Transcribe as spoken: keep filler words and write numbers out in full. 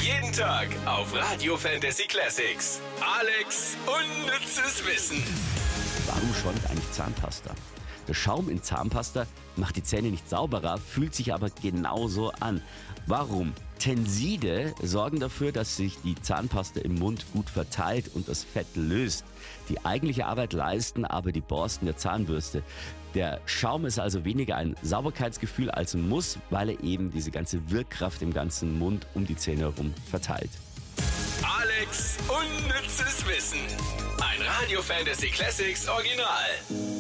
Jeden Tag auf Radio Fantasy Classics. Alex unnützes Wissen. Warum schäumt eigentlich Zahnpasta? Der Schaum in Zahnpasta macht die Zähne nicht sauberer, fühlt sich aber genauso an. Warum? Tenside sorgen dafür, dass sich die Zahnpasta im Mund gut verteilt und das Fett löst. Die eigentliche Arbeit leisten aber die Borsten der Zahnbürste. Der Schaum ist also weniger ein Sauberkeitsgefühl als ein Muss, weil er eben diese ganze Wirkkraft im ganzen Mund um die Zähne herum verteilt. Alex unnützes Wissen. Ein Radio Fantasy Classics Original.